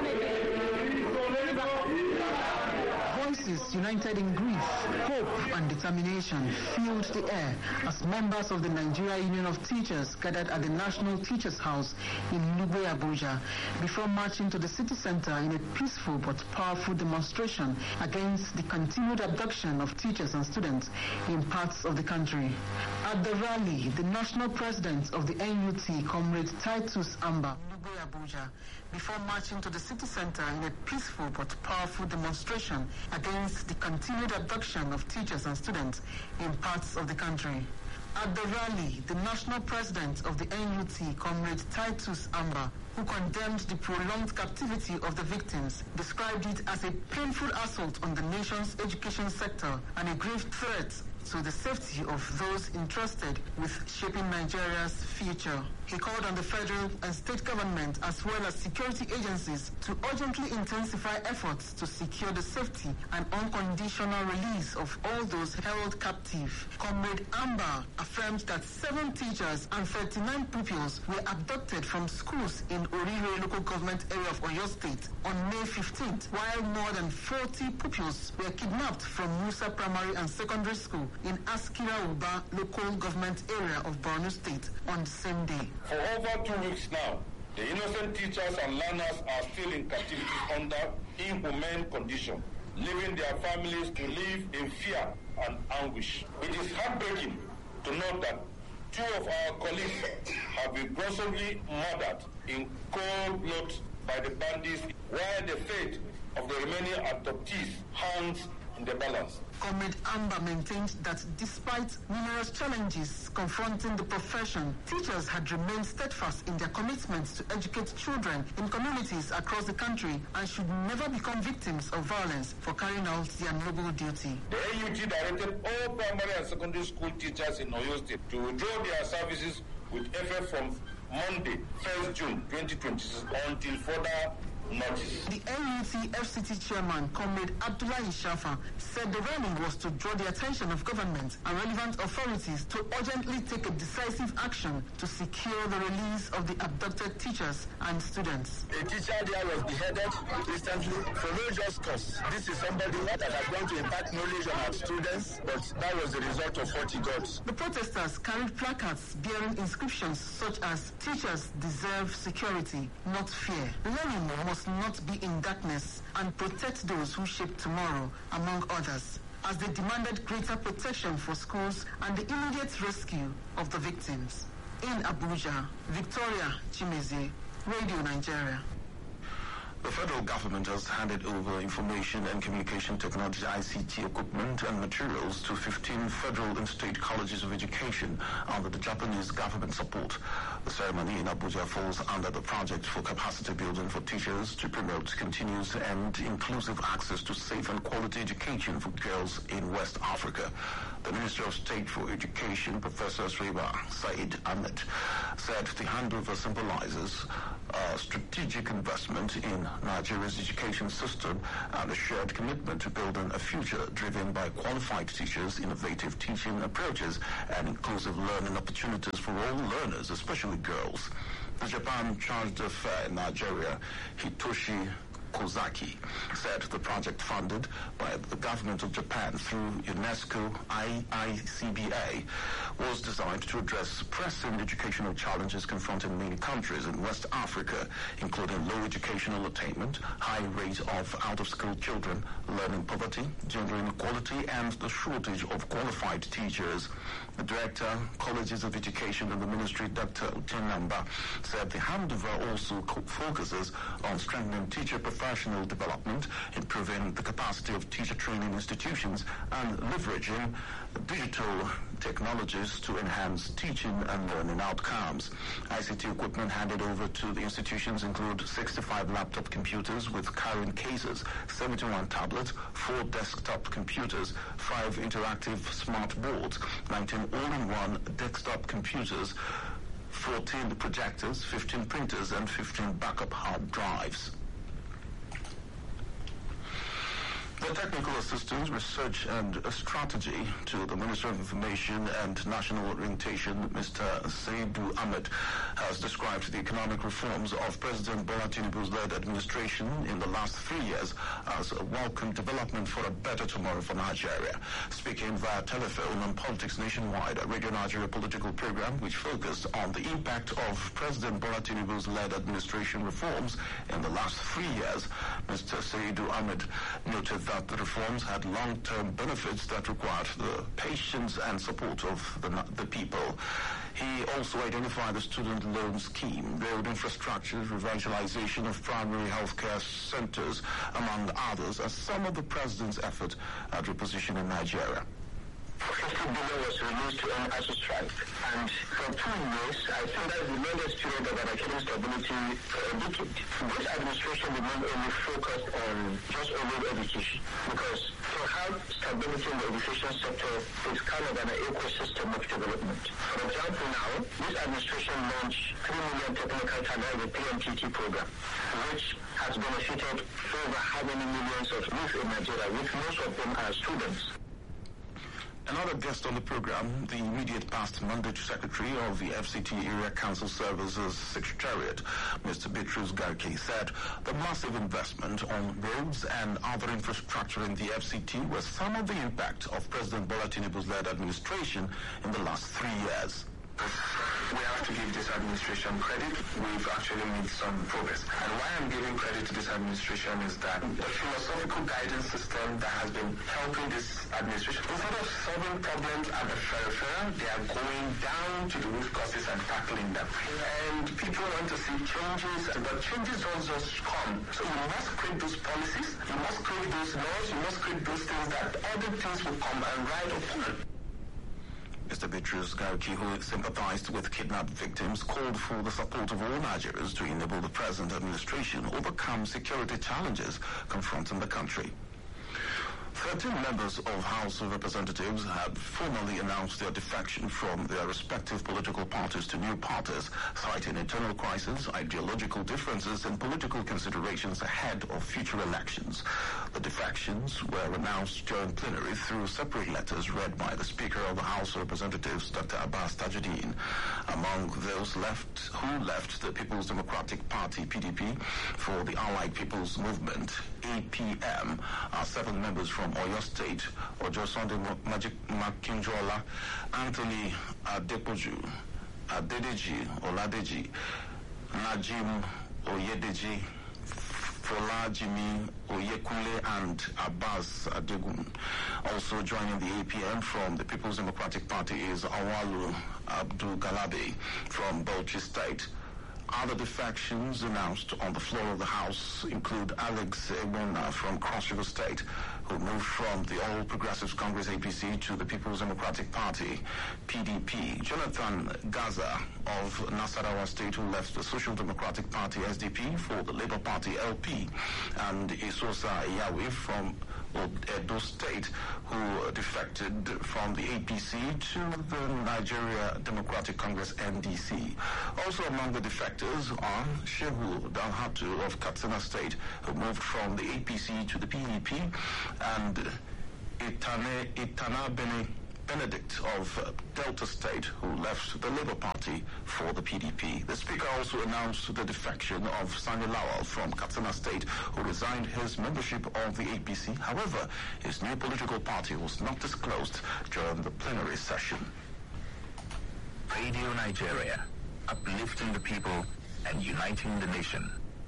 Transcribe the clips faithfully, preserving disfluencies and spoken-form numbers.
Voices united in grief, hope and determination filled the air as members of the Nigeria Union of Teachers gathered at the National Teachers House in Lugbe, Abuja, before marching to the city center in a peaceful but powerful demonstration against the continued abduction of teachers and students in parts of the country. At the rally, the national president of the N U T, Comrade Titus Amba, Lugbe, Abuja, before marching to the city center in a peaceful but powerful demonstration against the continued abduction of teachers and students in parts of the country. At the rally, the national president of the N U T, Comrade Titus Amba, who condemned the prolonged captivity of the victims, described it as a painful assault on the nation's education sector and a grave threat to the safety of those entrusted with shaping Nigeria's future. He called on the federal and state government as well as security agencies to urgently intensify efforts to secure the safety and unconditional release of all those held captive. Comrade Amba affirmed that seven teachers and thirty-nine pupils were abducted from schools in Orire local government area of Oyo State on May fifteenth, while more than forty pupils were kidnapped from Musa Primary and Secondary School in Askira Uba local government area of Borno State on the same day. For over two weeks now, the innocent teachers and learners are still in captivity under inhumane conditions, leaving their families to live in fear and anguish. It is heartbreaking to note that two of our colleagues have been gruesomely murdered in cold blood by the bandits, while the fate of the remaining abductees hangs in the balance. Comrade Amba maintained that despite numerous challenges confronting the profession, teachers had remained steadfast in their commitment to educate children in communities across the country and should never become victims of violence for carrying out their noble duty. The N U T directed all primary and secondary school teachers in Oyo State to withdraw their services with effect from Monday, first June twenty twenty-six until further notice. The N U T F C T chairman, Comrade Abdullahi Shafa, said the rally was to draw the attention of government and relevant authorities to urgently take a decisive action to secure the release of the abducted teachers and students. A teacher there was beheaded recently for no just cause. This is somebody that has gone to impart knowledge on our students, but that was the result of what he got. The protesters carried placards bearing inscriptions such as "Teachers deserve security, not fear. Learning must not be in darkness and protect those who shape tomorrow," among others, as they demanded greater protection for schools and the immediate rescue of the victims. In Abuja, Victoria Chimeze, Radio Nigeria. The federal government has handed over information and communication technology I C T equipment and materials to fifteen federal and state colleges of education under the Japanese government support. The ceremony in Abuja falls under the Project for Capacity Building for Teachers to promote continuous and inclusive access to safe and quality education for girls in West Africa. The Minister of State for Education, Professor Sreba Said Ahmed, said the handover symbolizes a strategic investment in Nigeria's education system and a shared commitment to building a future driven by qualified teachers, innovative teaching approaches, and inclusive learning opportunities for all learners, especially girls. The Japan Charge d'Affaires in Nigeria, Hitoshi Kozaki, said the project funded by the government of Japan through UNESCO I I C B A was designed to address pressing educational challenges confronting many countries in West Africa, including low educational attainment, high rate of out-of-school children, learning poverty, gender inequality, and the shortage of qualified teachers. The Director, Colleges of Education in the Ministry, Doctor Utenamba, said the handover also focuses on strengthening teacher professional development, improving the capacity of teacher training institutions, and leveraging digital technologies to enhance teaching and learning outcomes. I C T equipment handed over to the institutions include sixty-five laptop computers with carrying cases, seventy-one tablets, four desktop computers, five interactive smart boards, nineteen all-in-one desktop computers, fourteen projectors, fifteen printers, and fifteen backup hard drives. The technical assistance, research and strategy to the Minister of Information and National Orientation, Mister Saidu Ahmed, has described the economic reforms of President Bola Tinubu's led administration in the last three years as a welcome development for a better tomorrow for Nigeria. Speaking via telephone on Politics Nationwide, a Radio Nigeria political program which focused on the impact of President Bola Tinubu's led administration reforms in the last three years, Mister Saidu Ahmed noted that the reforms had long-term benefits that required the patience and support of the, the people. He also identified the student loan scheme, road infrastructure, revitalization of primary healthcare centers, among others, as some of the president's effort at repositioning Nigeria. fifty billion was released to end ASUU strike, and for two years, I think that's the longest period of academic stability for a decade. This administration remained only focused on just only education, because to have stability in the education sector is kind of an ecosystem of development. For example, now, this administration launched three million technical talent, the P M T T program, which has benefited over how many millions of youth in Nigeria, which most of them are students. Another guest on the program, the immediate past mandate secretary of the F C T Area Council Services Secretariat, Mister Bitrus Garki, said the massive investment on roads and other infrastructure in the F C T was some of the impact of President Bola Tinubu's led administration in the last three years. We have to give this administration credit. We've actually made some progress. And why I'm giving credit to this administration is that the philosophical guidance system that has been helping this administration, instead of solving problems at the periphery, they are going down to the root causes and tackling them. And people want to see changes, but changes don't just come. So you must create those policies, you must create those laws, you must create those things that other things will come and ride upon. Mister Bitrus Garki, who sympathized with kidnapped victims, called for the support of all Nigerians to enable the present administration overcome security challenges confronting the country. Thirteen members of House of Representatives have formally announced their defection from their respective political parties to new parties, citing internal crisis, ideological differences, and political considerations ahead of future elections. The defections were announced during plenary through separate letters read by the Speaker of the House of Representatives, Doctor Abbas Tajuddin. Among those left who left the People's Democratic Party, P D P, for the Allied People's Movement, A P M, are seven members from Oyo State, Ojosonde Makinjola, Anthony Adepoju, Adedeji Oladeji, Najim Oyedeji, Folajimi Oyekule, and Abbas Adegun. Also joining the A P M from the People's Democratic Party is Awalu Abdul Galabe from Bauchi State. Other defections announced on the floor of the House include Alex Ewona from Cross River State, who moved from the All Progressives Congress A P C to the People's Democratic Party, P D P. Jonathan Gaza of Nasarawa State, who left the Social Democratic Party, S D P, for the Labour Party, L P. And Isosa Iyawe from Edo State, who defected from the A P C to the Nigeria Democratic Congress, N D C. Also among the defectors are Shehu Dalhatu of Katsina State, who moved from the A P C to the P D P, and Itane, Itana Bene Benedict of Delta State, who left the Labour Party for the P D P. The Speaker also announced the defection of Sani Lawal from Katsina State, who resigned his membership of the A P C. However, his new political party was not disclosed during the plenary session. Radio Nigeria, uplifting the people and uniting the nation.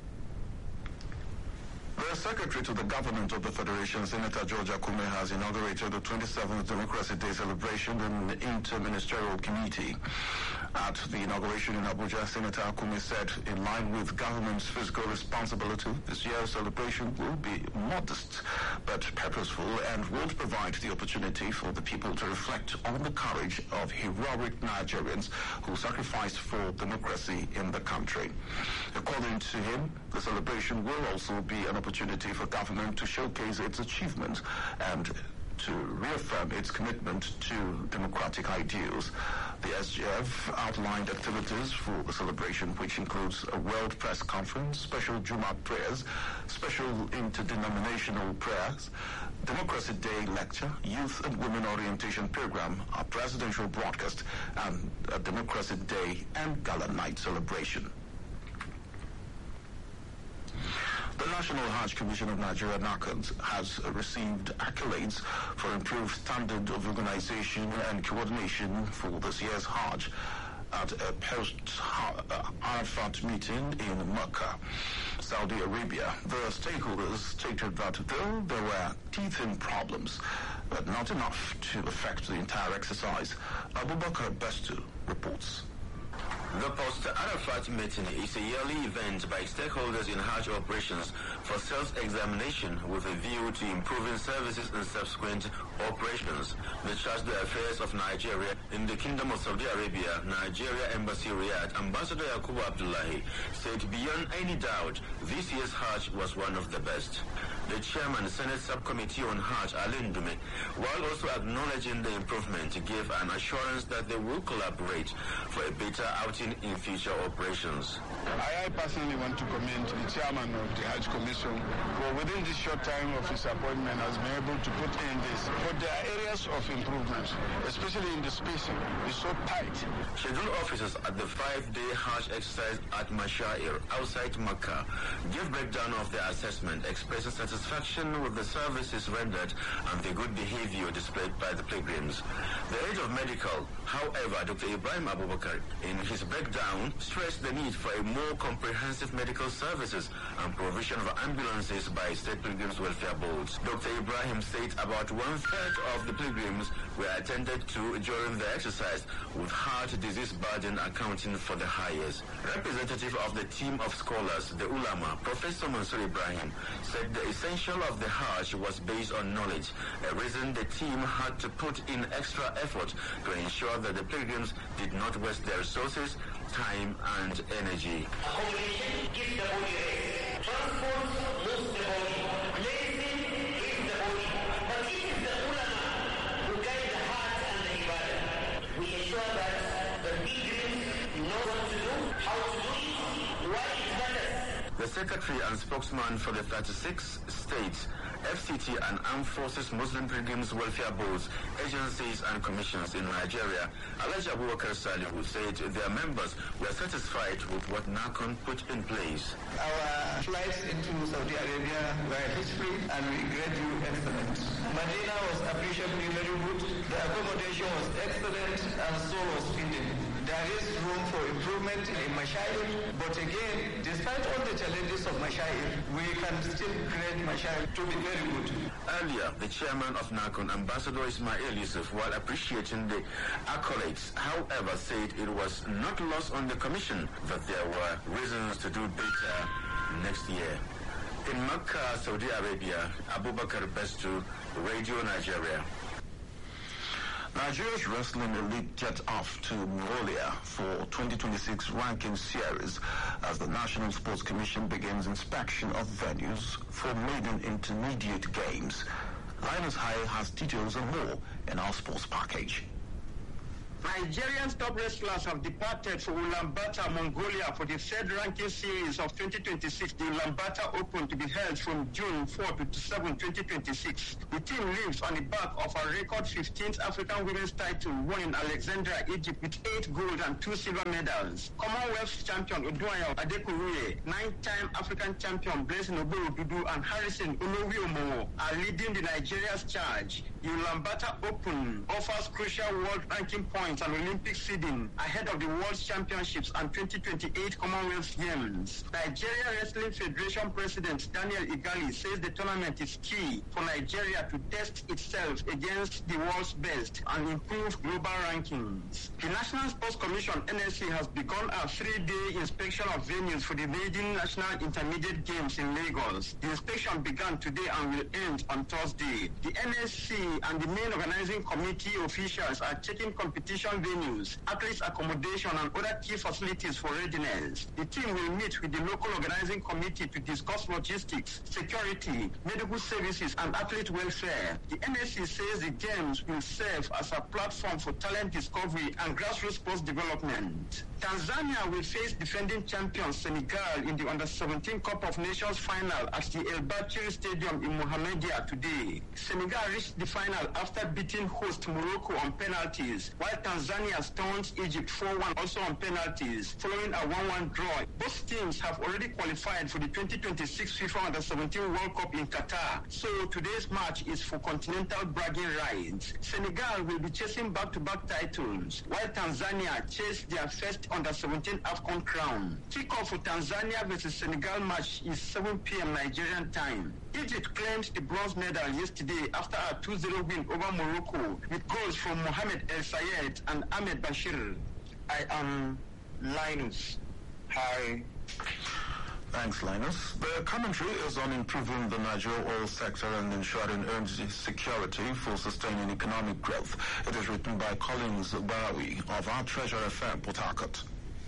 The Secretary to the Government of the Federation, Senator George Akume, has inaugurated the twenty-seventh Democracy Day celebration in the Inter-Ministerial Committee. At the inauguration in Abuja, Senator Akume said, in line with government's fiscal responsibility, this year's celebration will be modest but purposeful and will provide the opportunity for the people to reflect on the courage of heroic Nigerians who sacrificed for democracy in the country. According to him, the celebration will also be an opportunity for government to showcase its achievements and to reaffirm its commitment to democratic ideals. The S G F outlined activities for the celebration, which includes a World Press Conference, special Jummah prayers, special interdenominational prayers, Democracy Day lecture, youth and women orientation program, a presidential broadcast, and a Democracy Day and Gala Night celebration. The National Hajj Commission of Nigeria, NACON, has received accolades for improved standard of organization and coordination for this year's Hajj at a post-Arafat meeting in Mecca, Saudi Arabia. The stakeholders stated that though there were teething problems, but not enough to affect the entire exercise. Abubakar Bestu reports. The post-Arafat meeting is a yearly event by stakeholders in Hajj operations for self-examination with a view to improving services and subsequent operations. The Charge d'Affaires of Nigeria in the Kingdom of Saudi Arabia, Nigeria Embassy Riyadh, Ambassador Yakubu Abdullahi, said beyond any doubt, this year's Hajj was one of the best. The chairman, Senate Subcommittee on Hajj, Ali Ndume, while also acknowledging the improvement, gave an assurance that they will collaborate for a better outing in future operations. I, I personally want to commend the chairman of the Hajj Commission for within this short time of his appointment has been able to put in this. But there are areas of improvement, especially in the spacing. It's so tight. Scheduled officers at the five-day Hajj exercise at Mashair outside Makkah gave breakdown of their assessment, expressing satisfaction with the services rendered and the good behavior displayed by the pilgrims. The head of medical, however, Doctor Ibrahim Abubakar, in his breakdown, stressed the need for a more comprehensive medical services and provision of ambulances by state pilgrims welfare boards. Doctor Ibrahim said about one-third of the pilgrims were attended to during the exercise, with heart disease burden accounting for the highest. Representative of the team of scholars, the ulama, Professor Mansour Ibrahim, said the essential of the Hajj was based on knowledge, a reason the team had to put in extra effort to ensure that the pilgrims did not waste their resources, time and energy. Accommodation gives the body rest. Transport moves the body. Blessing gives the body. But it is the ulama who guide the heart and the ibadah. We ensure that the pilgrims know what to do, how to do it, why it matters. The secretary and spokesman for the thirty-six states, F C T and Armed Forces Muslim Pilgrims Welfare Boards, agencies and commissions in Nigeria, Alhaji Abubakar Salihu, said their members were satisfied with what NACON put in place. Our flights into Saudi Arabia were history and we grade you excellent. Medina was appreciably very good, the accommodation was excellent and so was feeding. There is room for improvement in Mashair, but again, despite all the challenges of Mashair, we can still grade Mashair to be very good. Earlier, the chairman of NACON, Ambassador Ismail Yusuf, while appreciating the accolades, however, said it was not lost on the commission that there were reasons to do better next year. In Makkah, Saudi Arabia, Abubakar Bestu, Radio Nigeria. Nigeria's wrestling elite jet off to Mongolia for twenty twenty-six ranking series as the National Sports Commission begins inspection of venues for maiden intermediate games. Linus High has details and more in our sports package. Nigerian top wrestlers have departed for Ulaanbaatar, Mongolia for the third ranking series of twenty twenty-six, the Ulaanbaatar Open, to be held from June fourth to seventh, twenty twenty-six. The team lives on the back of a record fifteenth African women's title won in Alexandria, Egypt, with eight gold and two silver medals. Commonwealth champion Odunayo Adekuruye, nine-time African champion Blessing Oboro-Dudu and Harrison Olowi-Omowo are leading the Nigeria's charge. The Ulaanbaatar Open offers crucial world ranking points and Olympic seeding ahead of the World Championships and twenty twenty-eight Commonwealth Games. Nigeria Wrestling Federation President Daniel Igali says the tournament is key for Nigeria to test itself against the world's best and improve global rankings. The National Sports Commission N S C has begun a three-day inspection of venues for the maiden National Intermediate Games in Lagos. The inspection began today and will end on Thursday. The N S C and the main organizing committee officials are checking competition competition venues, athletes accommodation, and other key facilities for readiness. The team will meet with the local organizing committee to discuss logistics, security, medical services, and athlete welfare. The N S C says the games will serve as a platform for talent discovery and grassroots sports development. Tanzania will face defending champions Senegal in the under seventeen Cup of Nations final at the El Bachir Stadium in Mohammedia today. Senegal reached the final after beating host Morocco on penalties, while Tanzania stunned Egypt four one also on penalties, following a one one draw. Both teams have already qualified for the twenty twenty-six FIFA under seventeen World Cup in Qatar, so today's match is for continental bragging rights. Senegal will be chasing back-to-back titles, while Tanzania chased their first under seventeen AFCON crown. Kick-off for Tanzania versus Senegal match is seven p.m. Nigerian time. Egypt claimed the bronze medal yesterday after a two zero win over Morocco with goals from Mohamed El Sayed and Ahmed Bashir. I am Linus. Hi. Thanks, Linus. The commentary is on improving the Nigeria oil sector and ensuring energy security for sustaining economic growth. It is written by Collins Barawi of our Treasure F M, Port Harcourt.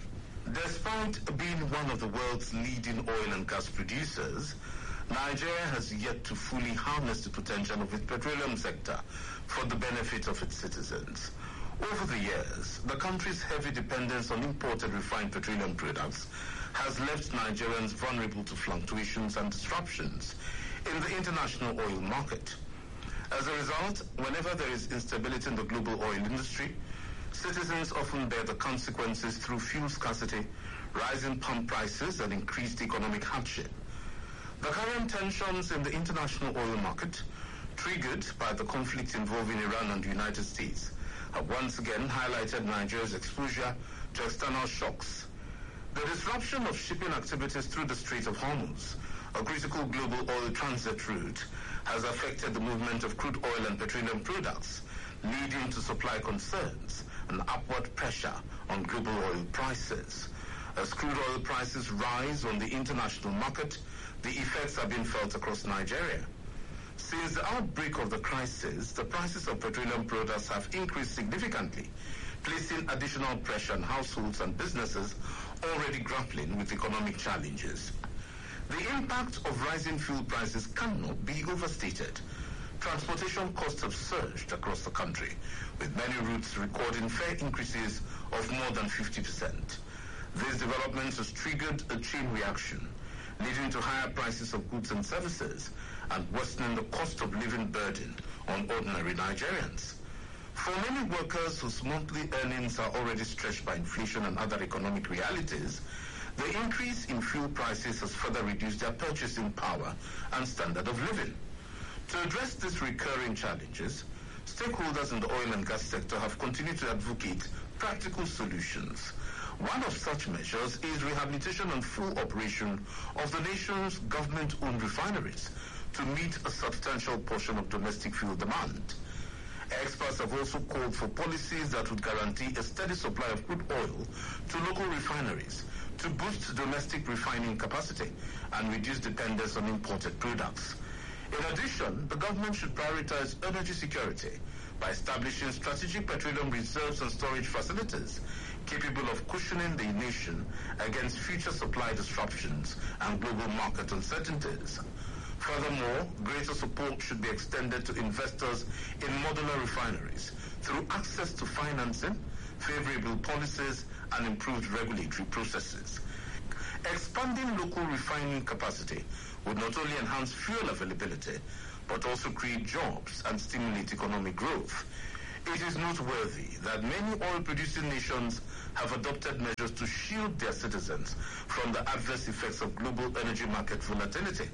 Despite being one of the world's leading oil and gas producers, Nigeria has yet to fully harness the potential of its petroleum sector for the benefit of its citizens. Over the years, the country's heavy dependence on imported refined petroleum products has left Nigerians vulnerable to fluctuations and disruptions in the international oil market. As a result, whenever there is instability in the global oil industry, citizens often bear the consequences through fuel scarcity, rising pump prices, and increased economic hardship. The current tensions in the international oil market, triggered by the conflict involving Iran and the United States, have once again highlighted Nigeria's exposure to external shocks. The disruption of shipping activities through the Strait of Hormuz, a critical global oil transit route, has affected the movement of crude oil and petroleum products, leading to supply concerns and upward pressure on global oil prices. As crude oil prices rise on the international market, the effects have been felt across Nigeria. Since the outbreak of the crisis, the prices of petroleum products have increased significantly, placing additional pressure on households and businesses already grappling with economic challenges. The impact of rising fuel prices cannot be overstated. Transportation costs have surged across the country, with many routes recording fare increases of more than fifty percent. These developments has triggered a chain reaction, leading to higher prices of goods and services and worsening the cost of living burden on ordinary Nigerians. For many workers whose monthly earnings are already stretched by inflation and other economic realities, the increase in fuel prices has further reduced their purchasing power and standard of living. To address these recurring challenges, stakeholders in the oil and gas sector have continued to advocate practical solutions. One of such measures is rehabilitation and full operation of the nation's government-owned refineries to meet a substantial portion of domestic fuel demand. Experts have also called for policies that would guarantee a steady supply of crude oil to local refineries to boost domestic refining capacity and reduce dependence on imported products. In addition, the government should prioritize energy security by establishing strategic petroleum reserves and storage facilities capable of cushioning the nation against future supply disruptions and global market uncertainties. Furthermore, greater support should be extended to investors in modular refineries through access to financing, favorable policies, and improved regulatory processes. Expanding local refining capacity would not only enhance fuel availability, but also create jobs and stimulate economic growth. It is noteworthy that many oil-producing nations have adopted measures to shield their citizens from the adverse effects of global energy market volatility.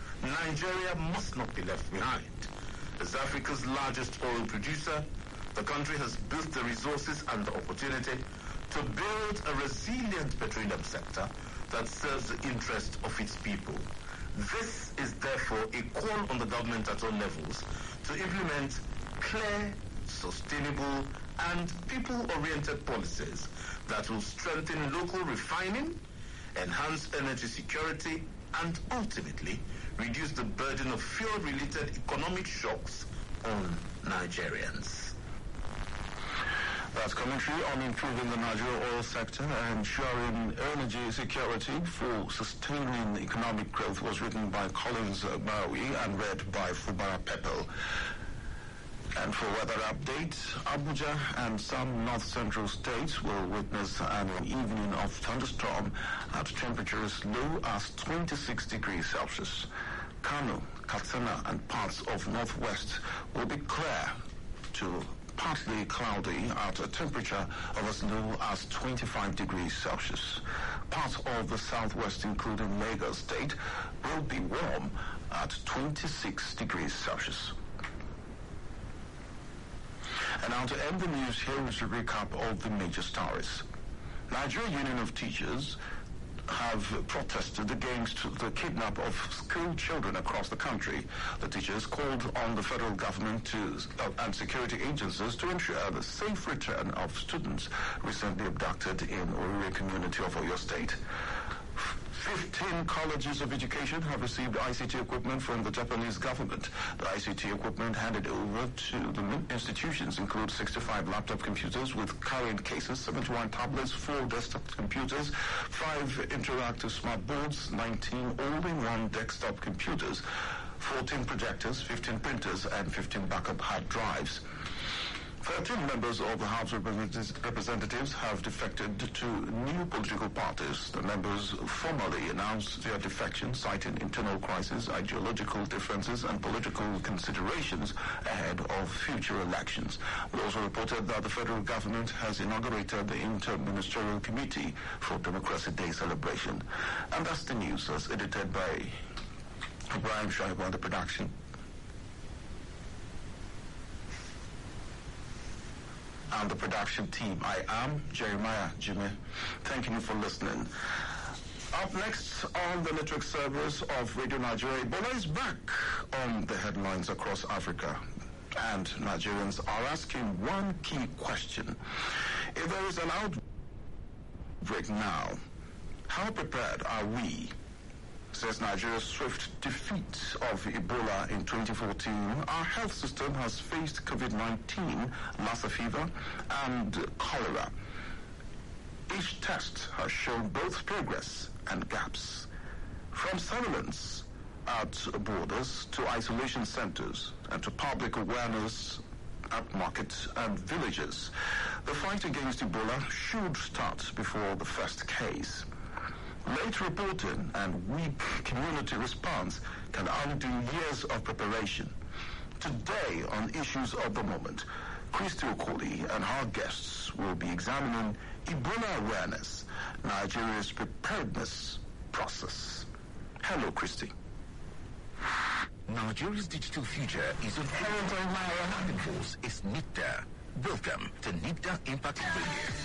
Nigeria must not be left behind. As Africa's largest oil producer, the country has built the resources and the opportunity to build a resilient petroleum sector that serves the interest of its people. This is therefore a call on the government at all levels to implement clear, sustainable, and people-oriented policies that will strengthen local refining, enhance energy security, and ultimately reduce the burden of fuel-related economic shocks on Nigerians. That's commentary on improving the Nigeria oil sector and ensuring energy security for sustaining economic growth was written by Collins Maui and read by Fubara Pepel. And for weather updates, Abuja and some north-central states will witness an evening of thunderstorm at temperatures low as twenty-six degrees Celsius. Kano, Katsina, and parts of northwest will be clear to partly cloudy at a temperature of as low as twenty-five degrees Celsius. Parts of the southwest, including Lagos State, will be warm at twenty-six degrees Celsius. And now to end the news, here is a recap of the major stories. Nigeria Union of Teachers have protested against the kidnap of school children across the country. The teachers called on the federal government to, uh, and security agencies to ensure the safe return of students recently abducted in Orire community of Oyo State. fifteen colleges of education have received I C T equipment from the Japanese government. The I C T equipment handed over to the institutions include sixty-five laptop computers with current cases, seventy-one tablets, four desktop computers, five interactive smart boards, nineteen all-in-one desktop computers, fourteen projectors, fifteen printers, and fifteen backup hard drives. thirteen members of the House of Representatives have defected to new political parties. The members formally announced their defection, citing internal crisis, ideological differences, and political considerations ahead of future elections. We also reported that the federal government has inaugurated the Inter-Ministerial Committee for Democracy Day celebration. And that's the news, as edited by Ibrahim Shaib on the production. And the production team. I am Jeremiah Jimmy. Thank you for listening. Up next on the network servers of Radio Nigeria, Ebola is back on the headlines across Africa. And Nigerians are asking one key question. If there is an outbreak now, how prepared are we? Says Nigeria's swift defeat of Ebola in twenty fourteen, our health system has faced COVID nineteen, Lassa fever, and cholera. Each test has shown both progress and gaps. From surveillance at borders to isolation centers and to public awareness at markets and villages, the fight against Ebola should start before the first case. Late reporting and weak community response can undo years of preparation. Today, on Issues of the Moment, Christy Okoli and her guests will be examining Ebola awareness, Nigeria's preparedness process. Hello, Christy. Nigeria's digital future is inherent in our having force is NITDA. Welcome to NITDA Impact Radio.